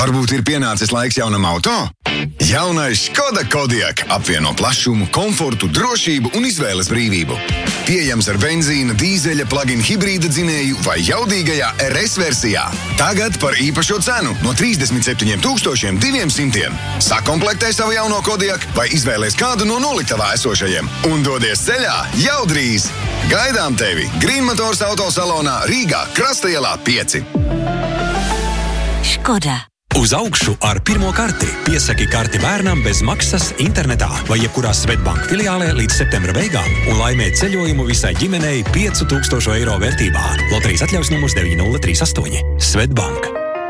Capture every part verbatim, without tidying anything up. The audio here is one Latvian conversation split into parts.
Varbūt ir pienācis laiks jaunam auto? Jaunais Škoda Kodiaq apvieno plašumu, komfortu, drošību un izvēles brīvību. Pieejams ar benzīna, dīzeļa, plug-in hibrīda dzinēju vai jaudīgajā R S versijā. Tagad par īpašo cenu no trīsdesmit septiņi tūkstoši divsimt. Sakomplektē savu jauno Kodiaq vai izvēlies kādu no noliktavā esošajiem un dodies ceļā jau drīz. Gaidām tevi Green Motors autosalonā Rīgā, Krastaielā pieci. Škoda. Uz augšu ar pirmo karti. Piesaki karti bērnam bez maksas internetā vai jebkurā Svetbank filiālē līdz septembra beigām un laimē ceļojumu visai ģimenei piecu tūkstošu eiro vērtībā. Loterijas atļaus numurs deviņi nulle trīs astoņi. Svetbank.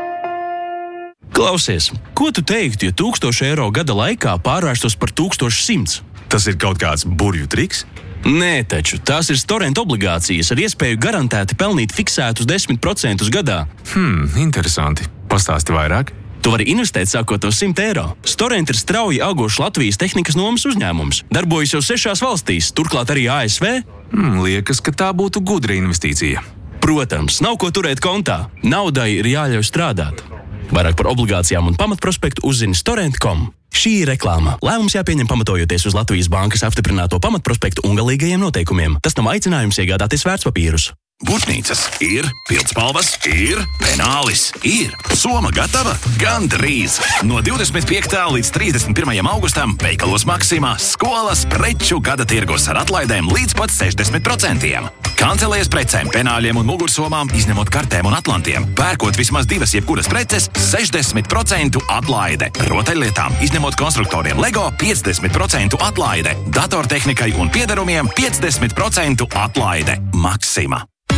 Klausies, ko tu teiktu, ja tūkstošu eiro gada laikā pārvērstos par tūkstošu simts? Tas ir kaut kāds burvju triks? Nē, taču tās ir Storent obligācijas ar iespēju garantēti pelnīt fiksētus desmit procentus gadā. Hmm, interesanti. Pastāsti vairāk. Tu vari investēt sākot no simt eiro. Storent ir strauji augošs Latvijas tehnikas nomas uzņēmums. Darbojas jau sešās valstīs, turklāt arī A S V. Hmm, liekas, ka tā būtu gudra investīcija. Protams, nav ko turēt kontā. Naudai ir jāļauj strādāt. Vairāk par obligācijām un pamatprospektu uzzini storent punktu com. Šī ir reklāma. Lēmums jāpieņem pamatojoties uz Latvijas bankas apstiprināto pamatprospektu un galīgajiem noteikumiem. Tas nav aicinājums iegādāties vērtspapīrus. Būtnīcas ir, pildspalvas ir, penālis ir. Soma gatava? Gandrīz! No divdesmit piektā līdz trīsdesmit pirmajam augustam veikalos Maksimā skolas preču gada tirgus ar atlaidēm līdz pat sešdesmit procentiem. Kancelējas precēm, penāļiem un mugursomām, izņemot kartēm un atlantiem. Pērkot vismaz divas jebkuras preces, sešdesmit procentu atlaide. Rotaļlietām, izņemot konstruktoriem Lego, piecdesmit procentu atlaide. Datortehnikai un piederumiem piecdesmit procentu atlaide. Maksima.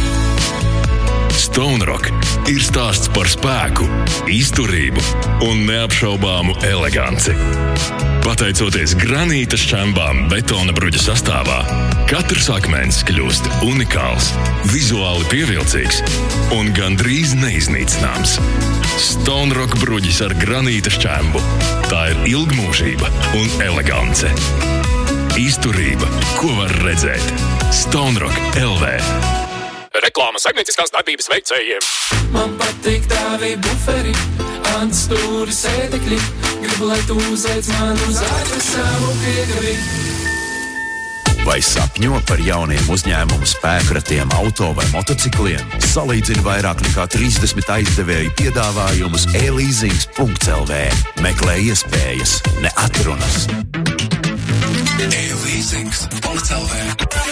Stone Rock ir stāsts par spēku, izturību un neapšaubāmu eleganci. Pateicoties granīta šķembām betona bruģa sastāvā, katrs akmens kļūst unikāls, vizuāli pievilcīgs un gandrīz neiznīcināms. Stone Rock bruģis ar granīta šķembu. Tā ir ilgmūžība un elegance. Izturība, ko var redzēt. Stone Rock L V. Reklāma saimnieciskās darbības veicējiem. Man patīk tavi buferi, antstūri sēdekļi. Gribu, lai tu uzliec man uz ārpus savu piegari. Vai sapņo par jauniem uzņēmumu spēkratiem, auto vai motocikliem? Salīdzini vairāk nekā trīsdesmit aizdevēju piedāvājumus e leasings punkts l v. Meklē iespējas, ne atrunas. e leasings punkts l v.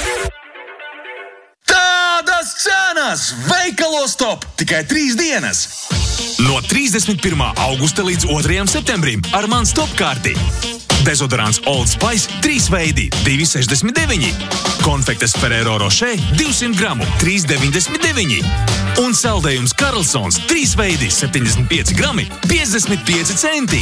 Tādas cenas! Veikalos top! Tikai trīs dienas! No trīsdesmit pirmā augusta līdz otrajam septembrim ar mans top kārti. Dezodorants Old Spice trīs veidi, divi sešdesmit deviņi. Konfektes Ferrero Rocher divsimt gramu, trīs deviņdesmit deviņi. Un saldējums Karlsons trīs veidi, septiņdesmit pieci grami, piecdesmit pieci centi.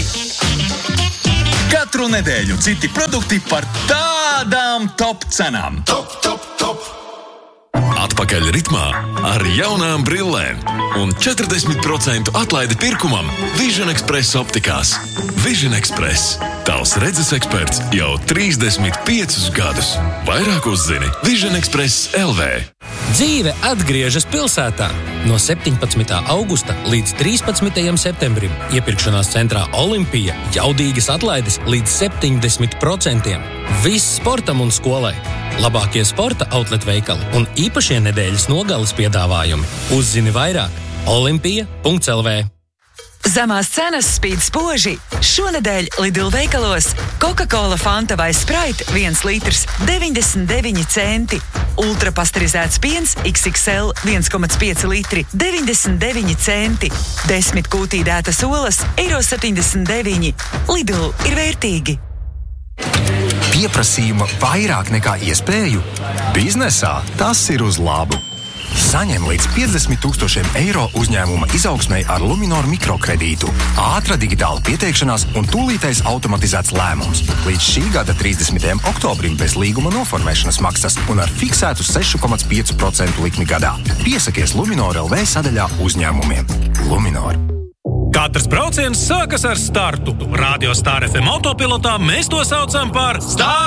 Katru nedēļu citi produkti par tādām top cenām. Top, top, top! Atpakaļ ritmā ar jaunām brillēm un četrdesmit procentu atlaidi pirkumam Vision Express optikās. Vision Express. Tavs redzes eksperts jau trīsdesmit piecus gadus. Vairāk uzzini Vision Express L V. Dzīve atgriežas pilsētā. No septiņpadsmitā augusta līdz trīspadsmitajam septembrim iepirkšanās centrā Olimpija jaudīgas atlaides līdz septiņdesmit procentiem. Viss sportam un skolai. Labākie sporta outlet veikali un īpašie nedēļas nogales piedāvājumi. Uzzini vairāk olimpija punkts l v. Zemās cenas spīd spoži. Šonedēļ Lidl veikalos Coca-Cola, Fanta vai Sprite viens litrs deviņdesmit deviņi centi. Ultrapasterizēts piens X X L viens komats pieci litri deviņdesmit deviņi centi. Desmit kūtīdētas olas eiro septiņdesmit deviņi. Lidl ir vērtīgi. Pieprasījuma vairāk nekā iespēju? Biznesā tas ir uz labu. Saņem līdz piecdesmit tūkstošiem eiro uzņēmuma izaugsmei ar Luminor mikrokredītu. Ātra digitāla pieteikšanās un tūlītais automatizēts lēmums. Līdz šī gada trīsdesmitajam oktobrim bez līguma noformēšanas maksas un ar fiksētu seši komats pieci procenti likmi gadā. Piesakies Luminor L V sadaļā uzņēmumiem. Luminor. Katrs brauciens sākas ar startu. Radio Star F M autopilotā mēs to saucam par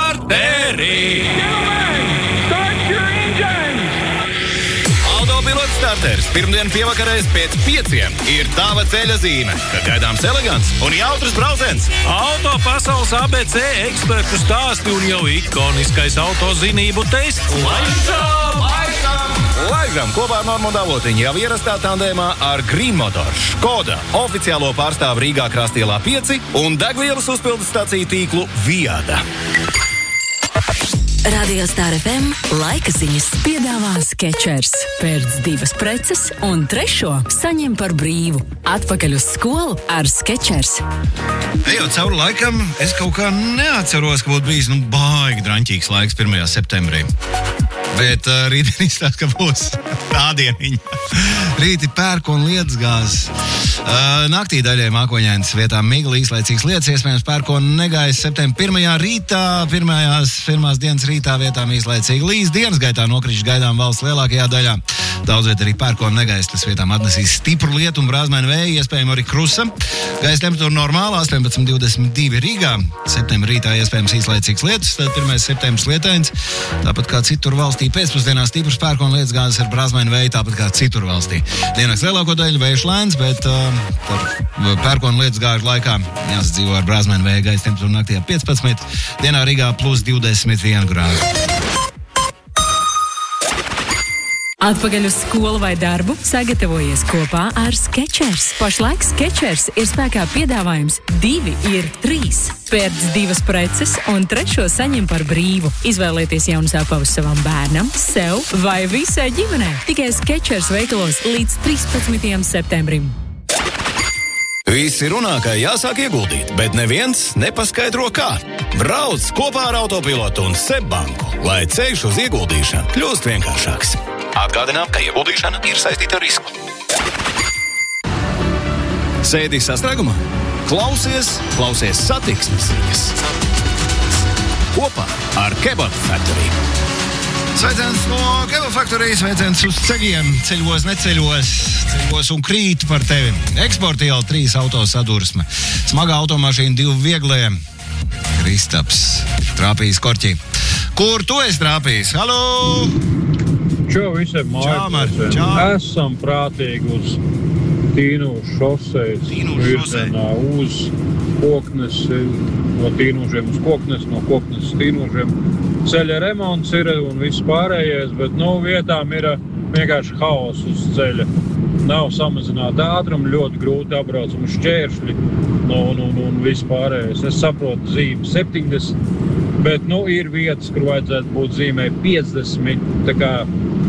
starteri. Autopilots starters pirmdien pievakarēs pēc pieciem ir tava ceļa zīme, kad gaidāms elegants un jautrs brauciens. Auto pasaules A B C ekspertu stāsti un jau ikoniskais autozinību tests. Laižam! Laižam! Laižam kopā ar Normundu Avotiņu jau ierastā tandēmā ar Green Motors, Škoda, oficiālo pārstāvu Rīgā Krastielā pieci un degvielas uzpildes staciju tīklu Viada. Radio Star F M laika ziņas piedāvā Skechers. Pērc divas preces un trešo saņem par brīvu. Atpakaļ uz skolu ar Skechers. Ejot cauri laikam, es kaut kā neatceros, ka būtu bijis nu, baigi draņķīgs laiks pirmajā septembrī. Bet uh, rītdien izstāst, ka būs tā dieniņa. Rīti pērk un lietusgāzes. Uh, naktī daļai mākoņainas vietām migla, īslaicīgs lietus, iespējams pērkona negaiss septembra pirmajā rītā, pirmajās, pirmās dienas rītā vietām īslaicīgi līs, dienas gaitā nokrišas gaidām valsts lielākajā daļā. Daudz viet arī pērkona negaiss, tas vietām atnesīs stipru lietu un brāzmēnu vēju, iespējams arī krusa. Gaisa temperatūra normāla, astoņpadsmit divdesmit divi Rīgā. Septembra rītā iespējams īslaicīgs lietus, tad pirmais septembris lietains, tāpat kā citur valstī pēcpusdienā stiprs pērkona lietusgāzes ar brāzmēnu vēju, tāpat kā citur valstī. Dienas lielāko daļu vējš lēns, bet uh, pērkona lietusgāžu laikā jāsadzīvo ar brāzmēnu vēju, gaisa temperatūra naktī ap piecpadsmit, dienā Rīgā plus divdesmit viens grādu. Atpakaļ uz skolu vai darbu sagatavojies kopā ar Skechers. Pašlaik Skechers ir spēkā piedāvājums divi ir trīs. Pērc divas preces un trešo saņem par brīvu. Izvēlieties jaunus apavus savam bērnam, sev vai visai ģimenei. Tikai Skechers veikalos līdz trīspadsmitajam septembrim. Visi runā, ka jāsāk ieguldīt, bet neviens nepaskaidro kā. Brauc kopā ar autopilotu un Sebbanku, lai ceļš uz ieguldīšanu kļūst vienkāršāks. Atgādinām, ka ieguldīšana ir saistīta ar risku. Sēdi sastrēgumā? Klausies, klausies satiksmes ziņas. Kopā ar Kebab Factory. Sveiciens no Kebab Factory, sveiciens uz ceļiem, ceļos, neceļos, ceļos un krīt par tevi. Eksporta iela trīs auto sadursme, smagā automašīna divi vieglie. Kristaps trāpījis korķī. Kur tu esi trāpījis? Halo! Čau visiem mājasēm. Esam prātīgi uz Tīnūšu šosejas virzienā uz Koknes, no Tīnūšiem uz Koknes, no Koknes uz Tīnūšiem. Ceļa remonts ir un viss pārējais, bet nu vietām ir vienkārši haos uz ceļa. Nav samazināta ātruma, ļoti grūti apbraucam šķēršļi nu, nu, nu, un viss pārējais. Es saprotu zīme septiņdesmit, bet nu ir vietas, kur vajadzētu būt zīmē piecdesmit, tā kā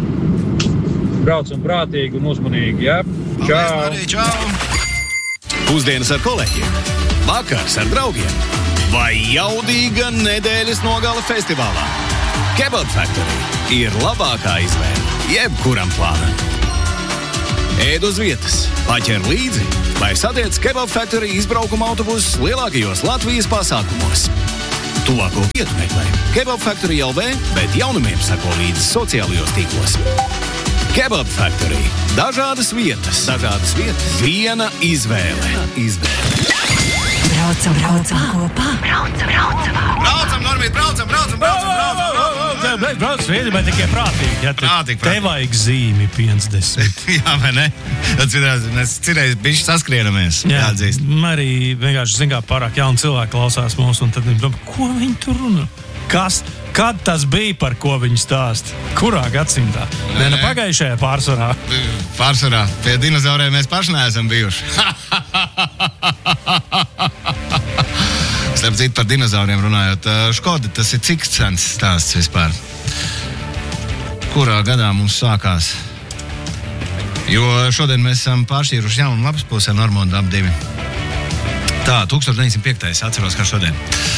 braucam prātīgi un uzmanīgi, jā? Ja? Čau! Arī, čau! Pusdienas ar kolēģiem, vakars ar draugiem vai jaudīga nedēļas nogala festivālā. Kebab Factory ir labākā izvēle jebkuram plānam. Ēd uz vietas, paķer līdzi, vai satiec Kebab Factory izbraukuma autobusus lielākajos Latvijas pasākumos. Tuvāko vietu meklē Kebab Factory L V, bet jaunumiem sako līdzi sociālajos tīklos. Kebab Factory. Dažādas vietas, dažādas vietas, viena izvēle. izvēle. Braucam, braucam kopā. Braucam, braucam. Braucam, Normīt, braucam, braucam, braucam, braucam. Braucam, viedi, bet tikai prātīgi. Ja, prātīgi, prātīgi. Te vajag zīmi piecdesmit. Jā, vai ne? Mēs cireiz bišķi saskrienamies. Jā, jāatzīst. Arī vienkārši, zin kā, pārāk jauni cilvēki klausās mūs, un tad viņi domā, ko viņi tur runā? Kas? Kad tas bija, par ko viņi stāst? Kurā gadsimtā? Nē, ne pagājušajā pārsvarā. Pārsvarā. Pie dinozauriem mēs paši neesam bijuši. Starp citu par dinozauriem runājot. Škoda, tas ir cik cents stāsts vispār? Kurā gadā mums sākās? Jo šodien mēs esam pāršķīruši jaunu lapas pusē Normundu ap divi. Tā, tūkstoš deviņsimt piektais atceros, kā šodien.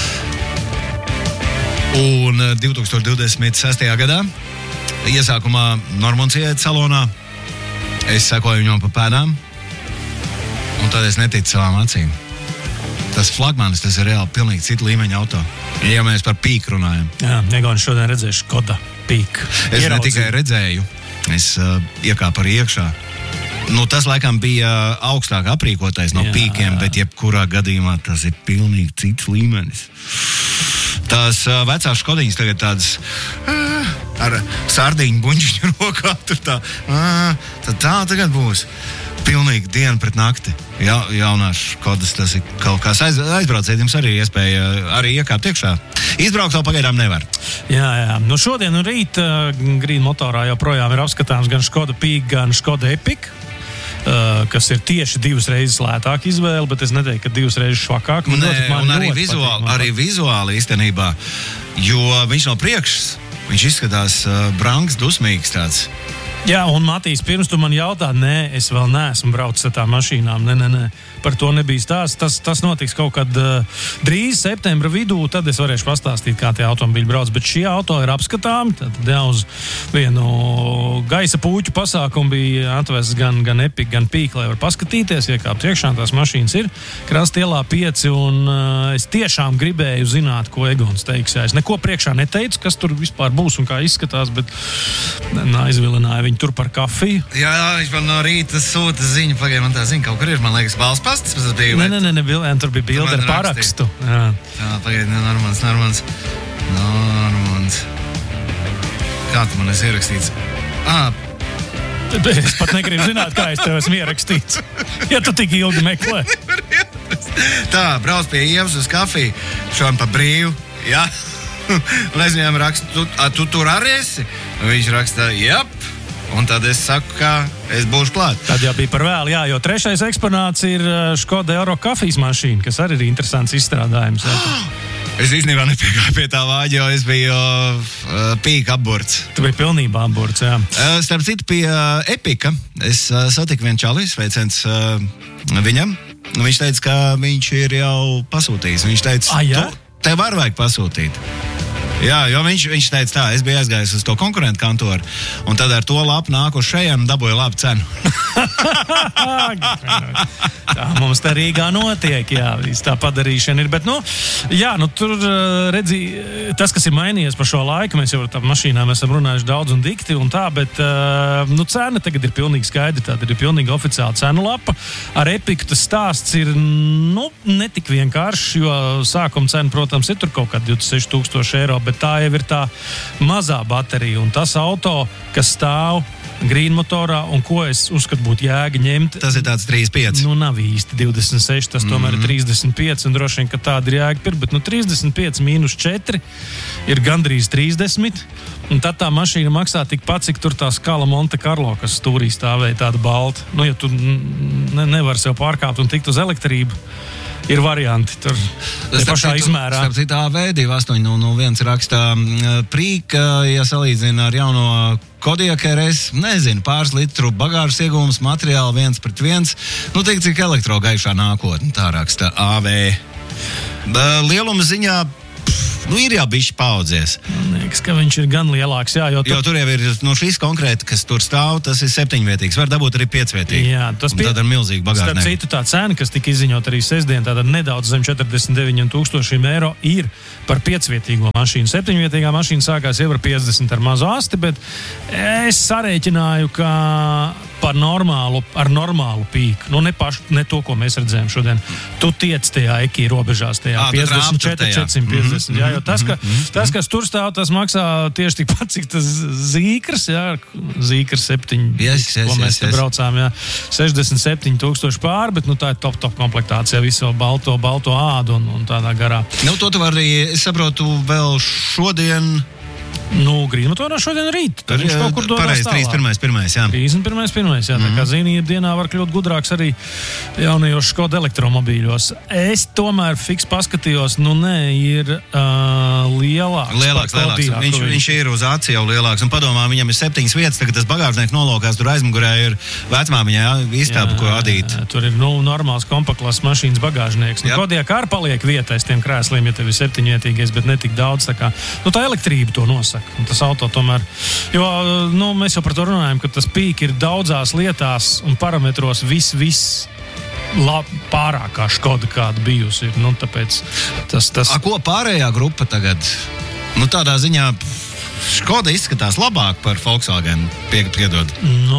Un divi tūkstoši divdesmit sestajā gadā iesākumā Normunds ieiet salonā, es sekoju viņam pa pēdām, un tad es neticu savām acīm. Tas flagmanis, tas ir reāli pilnīgi cita līmeņa auto. Ja mēs par pīku runājam. Jā, Negaunis šodien redzēju Škoda pīku. Es Ieraudzī. Ne tikai redzēju, es uh, iekāpu arī iekšā. Nu, tas laikam bija augstāk aprīkotais no jā, pīkiem, jā. Bet jebkurā gadījumā tas ir pilnīgi cits līmenis. Tās uh, vecās Škodiņas tagad tādas uh, ar sārdiņu buņģiņu rokā. Tur tā, ā, tad tā tagad būs. Pilnīgi diena pret nakti. Ja, jaunās Škodas, tas ir kaut kāds aiz, aizbrauciet, jums arī iespēja arī iekāpt iekšā. Izbraukt vēl pagaidām nevar. Jā, jā. Nu šodien un rīt uh, Green motorā joprojām ir apskatāms gan Škoda Peak, gan Škoda Epic, uh, kas ir tieši divas reizes lētāk izvēle, bet es neteiktu, ka divas reizes švakāk. Nē, un arī vizuāli, patīk, arī vizuāli īstenībā, jo viņš no priekšas, viņš izskatās uh, brangs, dusmīgs tāds. Jā, un Matīs, pirms tu man jautā, nē, es vēl neesmu braucis ar tām mašīnām, nē, nē, nē, par to nebija stāsts. Tas, tas notiks kaut kad uh, drīz septembra vidū, tad es varēšu pastāstīt, kā tie automobīļi brauc, bet šie auto ir apskatāmi, tad jā, uz vienu gaisa pūķu pasākumu bija atvests gan, gan Epic, gan Peak, lai var paskatīties, iekāpt iekšā, tās mašīnas ir Krastielā pieci, un uh, es tiešām gribēju zināt, ko Egons teiks. Jā, es neko priekšā neteicu, kas tur vispār būs un kā izskatās, bet nā, izvilināju viņu tur par kafiju. Jā, viņš man no rīta sūta ziņu, pagaid, man tā ziņa kaut kur ir, man liekas, balss pastas, tas bija. Nē, nē, nē, nē, tur bija bilde ar parakstu. Jā, jā pagaid, ne, Normans, Normans, Normans. Kā tu man esi ierakstīts? Ah. Es pat negribu zināt, kā es tev esmu ierakstīts. Ja tu tik ilgi meklē. Tā, brauc pie Ievas uz kafiju, šodien pa brīvu, jā. Un es viņam rakstu, tu, a, tu tur arī esi? Un viņš raksta, jap. Un tad es saku, ka es būšu klāt. Tad jau bija par vēlu, jā, jo trešais eksponāts ir Škoda Euro kafijas mašīna, kas arī ir interesants izstrādājums. Es īstenībā nepiegāju pie tā vāģa, jo es biju uh, Peak apburts. Tu biji pilnībā apburts, jā. Uh, starp citu, pie uh, Epika es uh, satiku vienu čalis, veicens uh, viņam. Viņš teica, ka viņš ir jau pasūtījis. Viņš teica, ah, jā? tu, tev var vajag pasūtīt. Jā, jo viņš, viņš teica tā, es biju aizgājis uz to konkurentu kantoru, un tad ar to lapu nāku uz šeit un dabūju labu cenu. Tā mums tā Rīgā notiek, jā, viss tā padarīšana ir, bet, nu, jā, nu, tur redzi, tas, kas ir mainījies par šo laiku, mēs jau ar tām mašīnām esam runājuši daudz un dikti un tā, bet, nu, cena tagad ir pilnīgi skaidri, tāda ir pilnīgi oficiāla cenu lapa. Ar Epiku tas stāsts ir, nu, netik vienkāršs, jo sākuma cena, protams, ir tur kaut kā divdesmit seši tūkstoši eiro, bet tā jau ir tā mazā baterija, un tas auto, kas stāv Green motorā, un ko es uzskatu būtu jēga ņemt. Tas ir tāds trīsdesmit pieci. Nu, nav īsti divdesmit seši, tas mm-hmm. tomēr ir trīsdesmit pieci, un droši vien, ka tāda ir jēga pirkt, bet nu trīsdesmit pieci mīnus četri ir gandrīz trīsdesmit, un tad tā mašīna maksā tikpat, cik tur tā skala Monte Carlo, kas stūrī stāvēja tāda balta. Nu, ja tu ne, nevar sev pārkāpt un tikt uz elektrību, ir varianti tur pašā izmērā. Starp citu, A V divi astoņi nulle nulle viens rakstā Prīk, ja salīdzina ar jauno Kodiaq R S, nezinu, pāris litru bagāžas iegūmas, materiāli viens pret viens, nu tik cik elektro gaišā nākotne, tā raksta A V. Lieluma ziņā, nu ir jau bišķi paaudzies. Man liekas, ka viņš ir gan lielāks, jā, jo, tu... jo tur jau ir, nu šis konkrēti, kas tur stāv, tas ir septiņvietīgs, var dabūt arī piecvietīgi. Jā, tas pie... tad ar milzīgu bagāžnieku. Starp citu, tā cena, kas tika izziņot arī sestdien, tātad nedaudz zem četrdesmit deviņiem tūkstošiem eiro, ir par piecvietīgo mašīnu. Septiņvietīgā mašīna sākās jau ar piecdesmit ar mazu asti, bet es sarēķināju, ka par normālu, ar normālu pīku, nu ne pašu, ne to, ko mēs redzējām šodien. Tu tiec tajā ekī robežās, tajā à, piecdesmit četri, četrdesmit piecdesmit, mm-hmm. jā, jo tas, ka, tas, kas tur stāv, tas maksā tieši tikpat, cik tas zīkrs, jā, zīkrs septiņi, yes, yes, ko mēs yes, te yes. braucām, jā, sešdesmit septiņi tūkstoši pāri, bet, nu, tā ir top, top komplektācija, visu balto, balto ādu un, un tādā garā. Nu, to tu vari, es saprotu, vēl šodien... Nu, Green motorā šodien rīt. Tad viņš kaut kur dodās pareiz, tālāk. trīsdesmit pirmais, pirmais, jā. trīsdesmit pirmais, pirmais, jā. Mm-hmm. Tā kā zīmība dienā var kļūt gudrāks arī jaunajos Škoda elektromobīļos. Es tomēr fiks paskatījos, nu nē, ir uh, lielāks. Lielāks, lielāks. Viņš, viņš ir uz aci jau lielāks. Un padomā, viņam ir septiņas vietas, tagad tas bagāžnieks nolokās, tur aizmugurē ir vecmāmiņā, jā, istābu, ko adīt. Jā, tur ir, nu, normāls kompaktklases mašīnas bagāžnieks. Nu, Kodiaq arī paliek vietais tiem krēsliem, ja tev ir septiņvietīgais, bet ne tik daudz, tā kā, nu, tā elektrība to nosaka. Un tas auto tomēr, jo, nu, mēs jau par to runājam, ka tas Peak ir daudzās lietās un parametros viss, viss lab, pārākā Škoda kāda bijusi. Nu, tāpēc tas, tas... A, ko pārējā grupa tagad? Nu, tādā ziņā Škoda izskatās labāk par Volkswagen, pie, piedod.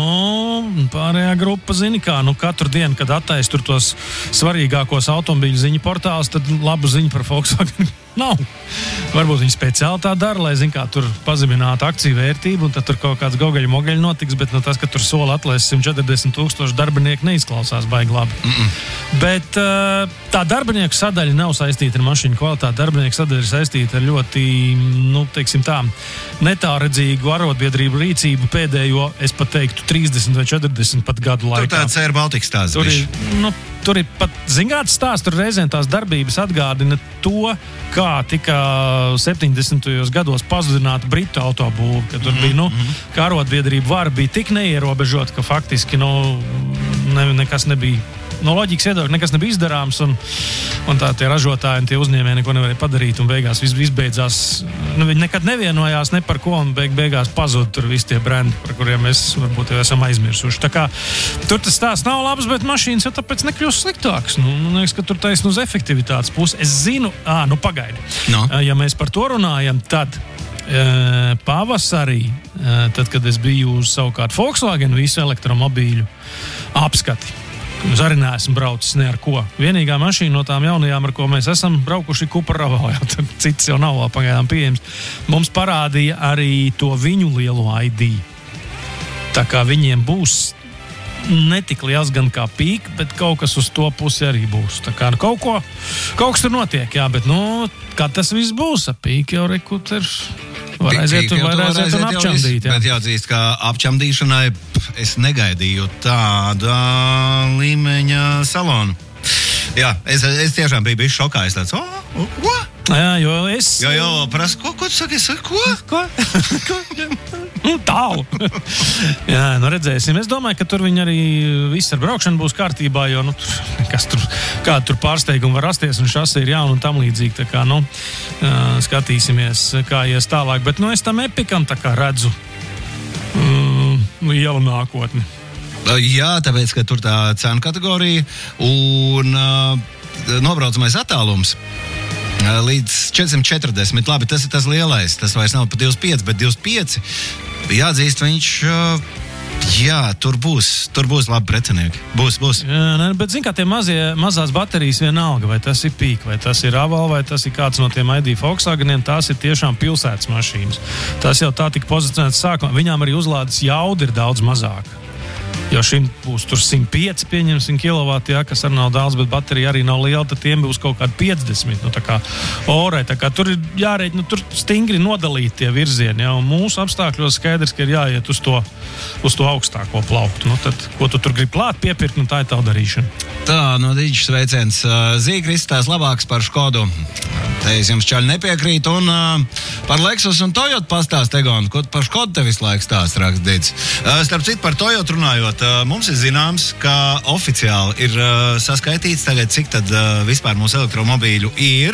Nu, pārējā grupa, zini kā, nu, katru dienu, kad attais tur tos svarīgākos automobīļu ziņu portālus, tad labu ziņu par Volkswagen nav. Varbūt viņi speciāli tā dara, lai, zin kā, tur pazeminātu akciju vērtību, un tad tur kaut kāds gogaļu mogaļu notiks, bet no tas, ka tur sola atlaist simt četrdesmit tūkstoši darbinieku, neizklausās baigi labi. Mm-mm. Bet tā darbinieku sadaļa nav saistīta ar mašīnu kvalitāti. Darbinieku sadaļa ir saistīta ar ļoti, nu, teiksim tā, netāredzīgu arotbiedrību rīcību pēdējo, es pat teiktu, trīsdesmit vai četrdesmit pat gadu laikā. Tur tāds Air Baltica stāsts. Tur ir, nu, tur ir pat zināms stāsts, tur reizēm tās darbības atgādina to, kā tika septiņdesmitajos gados pazudināta Britu autobūve, kad tur mm-hmm. bija, nu, kā arotbiedrība vara bija tik neierobežota, ka faktiski, nu, ne, nekas nebija. No loģikas viedokļa nekas nebija izdarāms, un, un tā tie ražotāji un tie uzņēmēji neko nevarēja padarīt, un beigās viss izbeidzās. Nu, viņi nekad nevienojās ne par ko, un beig, beigās pazuda tur visi tie brendi, par kuriem mēs varbūt jau esam aizmirsuši. Tā kā tur tas stāsts nav labs, bet mašīnas jau tāpēc nekļūst sliktāks. Nu, nu liekas, ka tur taisn uz efektivitātes pusi. Es zinu, ā, nu pagaidi. No. Ja mēs par to runājam, tad e, pavasarī, e, tad, kad es biju uz savukārt Volkswagen visu elektromobīļu apskati, es arī neesmu braucis ne ar ko. Vienīgā mašīna no tām jaunajām, ar ko mēs esam braukuši, Cupra Ravā, jau cits jau nav vēl pagaidām pieejams. Mums parādīja arī to viņu lielo I D. Tā kā viņiem būs netik liels gan kā pīk, bet kaut kas uz to pusi arī būs. Tā kā kaut ko, kaut kas tur notiek, jā, bet, nu, kā tas viss būs, pīk jau rekut ir... Var aiziet un, var aiziet un apčamdīt. Jā. Bet jāatzīst, ka apčamdīšanai es negaidīju tāda līmeņa salonu. Jā, es, es tiešām biju bijis šokā. Es tāds, oh, oh, ko? Jā, jo es... Jo, jo, prasa, ko, ko tu saki? Es saku, ko? Ko? ko? Tālu. Jā, nu redzēsim. Es domāju, ka tur viņi arī viss ar braukšanu būs kārtībā, jo, nu, tur, kas tur, kāda tur pārsteiguma var rasties, un šasi ir jauna un tam līdzīgi. Tā kā, nu, skatīsimies, kā ies tālāk. Bet, nu, es tam Epikam tā kā redzu um, lielu nākotni. Jā, tāpēc, ka tur tā cenu kategorija un uh, nobraucamais attālums līdz četrsimt četrdesmit. Labi, tas ir tas lielais. Tas vairs nav pa divdesmit pieci, bet divdesmit pieci. Jāatzīst, viņš... Jā, tur būs, tur būs labi precinieki. Būs, būs. Jā, ne, bet zin kā tie mazie, mazās baterijas vienalga, vai tas ir Pīk, vai tas ir Aval, vai tas ir kāds no tiem I D Volkswageniem, tās ir tiešām pilsētas mašīnas. Tas jau tā tika pozicionēts sākumā. Viņām arī uzlādes jauda ir daudz mazāka. Jo šim būs tur simt pieci, pieņemsim, kilovati, jā, kas arī nav daudz, bet baterija arī nav liela, tad tiem būs kaut kādi piecdesmit, nu tā kā orai, tā kā tur ir jārēķina, nu tur stingri nodalīt tie virzieni, jā, un mūsu apstākļos skaidrs, ka ir jāiet uz to, uz to augstāko plauktu, nu tad, ko tu tur grib klāt piepirkt, nu tā ir tavu darīšana. Tā, no Dīģis sveiciens. Zīgris tās labāks par Škodu. Te es jums čaļi nepiekrīt, un uh, par Lexus un Toyota pastāst, Egon, ko par Škodu te visu laiku stāst, rakst Dīģis. Uh, starp citu, par Toyota runājot, uh, mums ir zināms, ka oficiāli ir uh, saskaitīts tagad, cik tad uh, vispār mūsu elektromobīļu ir,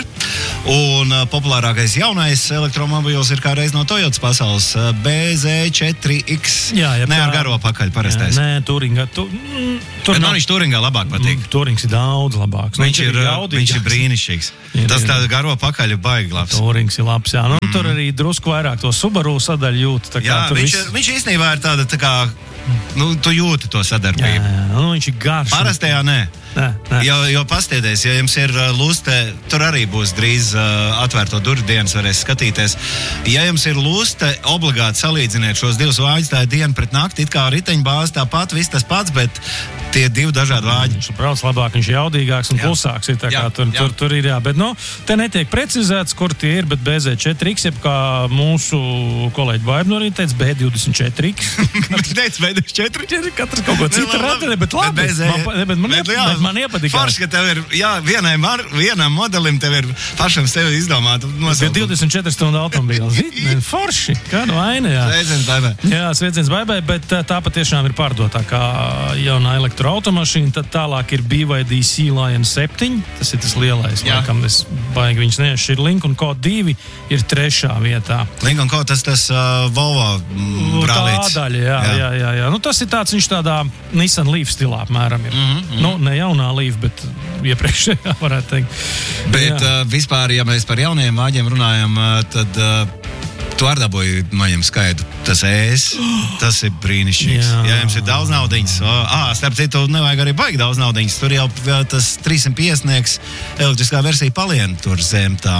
un uh, populārākais jaunais elektromobīls ir kā reiz no Toyotas pasaules uh, B Z četri X. Jā, ja ne ar garo pakaļ parastais. Jā, nē, Turingā. Tu, mm, tur Bet man viņš Turingā labāk patīk. Mm, Turings ir daudz labāks. Viņš, viņš, ir, jaudīgāks. Viņš ir brīnišķīgs. Ir, Tas tāda garo pakaļ ir baigi labs. Turings ir labs, jā. Nu, mm. Tur arī drusku vairāk to Subaru sadaļu jūt. Tā kā jā, viņš, viss... viņš īstenībā ir tāda, tā kā, nu, tu jūti to sadarbību. Jā, jā, nu, viņš ir garš. Parastajā nē. Nē, nē. Jo, jo pastieties, ja jums ir uh, luste, tur arī būs drīz uh, atvērto durvju dienas, varēs skatīties. Ja jums ir luste, obligāti salīdziniet šos divus vāģus, tā ir diena pret nakti, it kā riteņbāze tāpat, viss tas pats, bet tie divi dažādi vāģi. Viņš brauc labāk, viņš ir jaudīgāks un jā. Pulsāks. Ir, tā kā jā, tur, jā. Tur, tur ir, jā. Bet, nu, te netiek precizēts, kur tie ir, bet B Z četri X, jeb kā mūsu kolēģi Baiba no rīta teica, B divdesmit četri X. Viņš teica B divdesmit četri? Katrs kaut ko citu ratē, bet labi. Bet, man, bet man, bet, jā, man iepatikās. Forši, ka tev ir, jā, vienai mar, vienam modelim tev ir pašam sevi izdomāt. Bet divdesmit četri stundu automobīls. Forši, kāda vaina, jā. Sveiciens Baibai. Jā, sveiciens Baibai, bet tā patiešām ir pārdotā kā jaunā elektroautomašīna. Tad tālāk ir B Y D Sea Lion septiņi. Tas ir tas lielais, jā. Laikam es baigi viņus nešķir. Lincoln Q divi ir trešā vietā. Lincoln Q, tas tas uh, Volvo brālīts. Tā daļa, jā, jā, jā, jā. Nu, tas ir tāds, viņš tādā Nissan Leaf stilā apmēram ir. Mm -hmm. Nu, ne jaunā Leaf, bet iepriekšējā varētu teikt. Bet uh, vispār, ja mēs par jauniem vāģiem runājam, uh, tad uh, Tu arī dabūji maņem skaitu. Tas ēs, tas ir brīnišķīgs. Jā. Ja jums ir daudz naudiņas, ā, starp citu, nevajag arī baigi daudz naudiņas. Tur jau tas trīssimt piecdesmit elektriskā versija palien tur zem tā.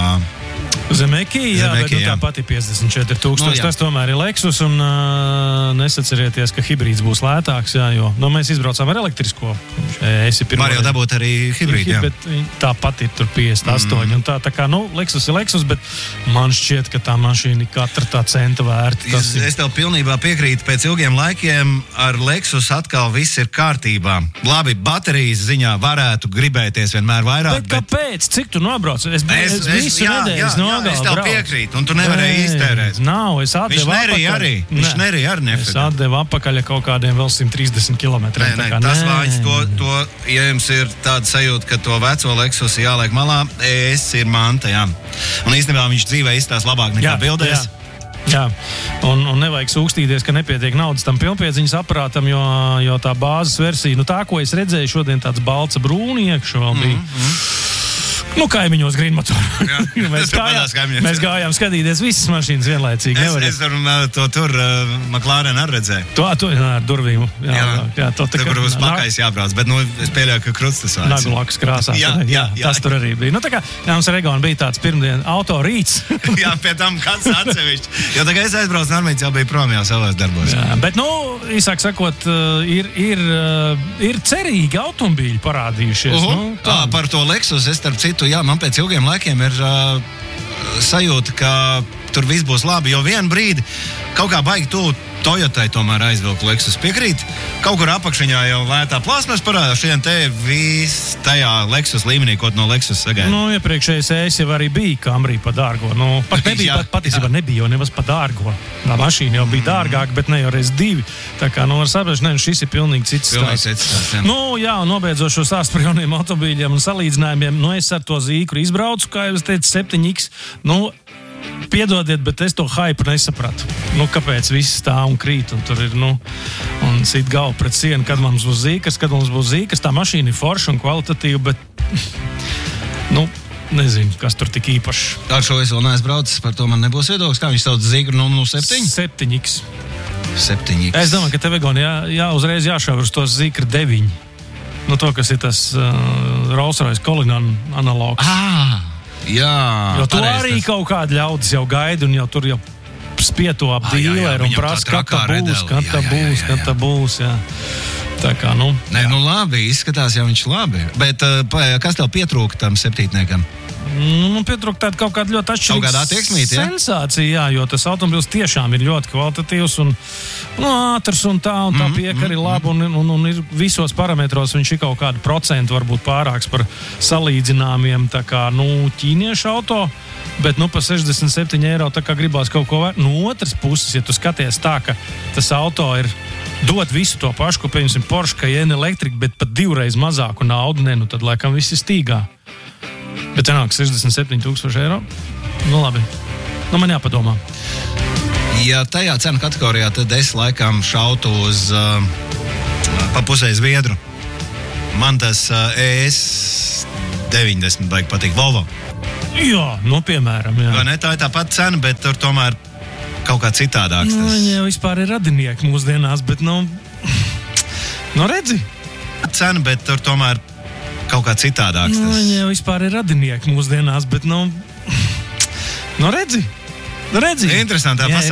Zem Eki, jā, Zem bet Eki, nu, tā jā. pati piecdesmit četri tūkstoši. Nu, tas tomēr ir Lexus, un uh, nesacerieties, ka hibrīds būs lētāks, jā, jo nu, mēs izbraucām ar elektrisko. Es ir Var jau dabūt arī hibrīdu, jā. Bet tā pati ir tur piecdesmit astoņi. Mm. Un tā, tā kā, nu, Lexus ir Lexus, bet man šķiet, ka tā mašīna katra tā centa vērta. Es, es tev pilnībā piekrītu, pēc ilgiem laikiem ar Lexus atkal viss ir kārtībā. Labi, baterijas ziņā varētu gribēties vienmēr vairāk. Bet kāpēc? Cik tu nobrauc? Es, es, es visu jā, nedēļas jā, jā, nogalu es tev braucu. piekrītu, un tu nevarēji iztērēt. Nav, es atdevu Viņš nerīja apakaļ. arī. Viņš Nē. nerīja arī Es nefrida. atdevu apakaļ kaut kādiem vēl simt trīsdesmit kilometriem. Nē, nē, tas vājs, to, to, ja jums ir tāda sajūta, ka to veco Lexus jāliek malā, es ir manta, jā. Un īstenībā viņš dzīvē izstās labāk nekā Jā, bildēs. jā. Jā, un, un nevajag sūkstīties, ka nepietiek naudas tam pilnpiedziņas aparātam, jo, jo tā bāzes versija, nu tā, ko es redzēju šodien, tāds balts brūni iekšā vēl bija. Mm, mm. Nu, kaimiņos grīnmotoru. mēs, gājām, mēs gājām skatīties visas mašīnas vienlaicīgi. Es, es tur, to tur uh, McLaren arī redzēju. To, to jā, ar durvīm. Jā, jā, jā to tā kā... Tur būs pakais jābrauc, bet nu, es pieļauju, ka krusts tas vārds. Nagu lakas krāsā. jā, jā, jā, jā. Tas tur arī bija. Nu, tā kā, jā, mums ar Egonu bija tāds pirmdien auto rīts. jā, pie tam kāds atsevišķi. Jo tā kā es aizbraucu, Normīts jau bija prom jau savās darbos. Jā, bet, nu, īsāk sakot, ir, ir, ir cerīgi automobīļi parādījušies. Uh-huh. Nu, tā, par to Lexus, es starp citu, jā, man pēc ilgiem laikiem ir uh, sajūta, ka tur viss būs labi, jo vienu brīdi kaut kā baigi tu Toyotai tomēr aizvilku Lexus. Piekrīt, kaut kur apakšiņā jau lētā plasmas parādās, šodien te viss tajā Lexus līmenī, ko no Lexus sagaida. Nu, iepriekšējais es jau arī bija Camry pa dārgo. Nu, pat nebija, pat, patiesībā nebija jau nemaz pa dārgo. Tā mašīna jau bija mm. dārgāka, bet ne jau reiz divi. Tā kā, nu, var saprast, ne, šis ir pilnīgi cits pilnīgi stāsts. cits stāsts. Nu, jā, un nobeidzot šo stāstu par jauniem automobīļiem un salīdzinājumiem, nu, es ar to zīkru izbraucu, kā jau es teicu, septiņi X. Nu, piedodiet, bet es to hype nesapratu. Nu, kāpēc viss tā un krīt, un tur ir, nu, un sit galvu pret sienu, kad mums būs zīkars, kad mums būs zīkars. Tā mašīna ir forša un kvalitatīva, bet, nu, nezinu, kas tur tik īpašs. Ar šo es vēl neesmu braucis, par to man nebūs viedoklis. Kā viņš sauc zīkru nulle nulle septiņi? septiņi X. septiņi X. Es domāju, ka tev, Egon, jā, jā, uzreiz jāšauj uz to zīkru deviņi. Nu, to, kas ir tas uh, Rolls-Royce Cullinan analogs. Ah! Jā, jo to pareiz, arī tas... kaut kādi ļaudis jau gaida un jau tur jau spieto ap ah, dīleru un prasa, kad tā būs, kad tā būs, kad tā būs, jā. Tā kā, nu... Nē, nu labi, izskatās jau viņš labi. Bet uh, kas tev pietrūka tam septītniekam? Nu, man pietrūka tāda kaut kāda ļoti atšķirīga kaut kāda attieksmīte, ja? Sensācija, jā, jo tas automobilis tiešām ir ļoti kvalitatīvs un nu, ātrs un tā, un tā mm, piekari mm, labi, un, un, un ir visos parametros viņš ir kaut kādu procentu varbūt pārāks par salīdzināmiem, tā kā, nu, ķīniešu auto, bet, nu, pa sešdesmit septiņi eiro tā kā gribās kaut ko vērst. No otras puses, ja tu skaties tā, ka tas auto ir dot visu to pašu, ko, piemēram, Porsche Cayenne elektrika, bet pat divreiz mazāku naudu, ne, nu, tad laikam viss ir stīgā. Bet vienāk sešdesmit septiņi tūkstoši eiro. Nu labi, nu man jāpadomā. Ja tajā cenu kategorijā, tad es laikam šautu uz uh, pa pusē Zviedru. Man tas uh, E S deviņdesmit baigi patīk, Volvo. Jā, nu piemēram, jā. Vai ne, tā ir tā pati cena, bet tur tomēr kaut kā citādāks. Nu, viņi jau vispār ir radinieki mūsdienās, bet, nu, nu redzi. Cena, bet tur tomēr kaut kā citādāks. Nu, tas... viņi jau vispār ir radinieki mūsdienās, bet, nu, nu redzi. Nu redzi. Interesantā pasaulē.